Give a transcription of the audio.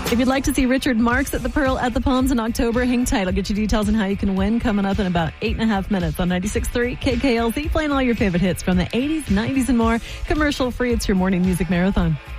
If you'd like to see Richard Marx at the Pearl at the Palms in October, hang tight. I'll get you details on how you can win coming up in about 8.5 minutes on 96.3 KKLZ, playing all your favorite hits from the 80s, 90s, and more. Commercial free. It's your morning music marathon.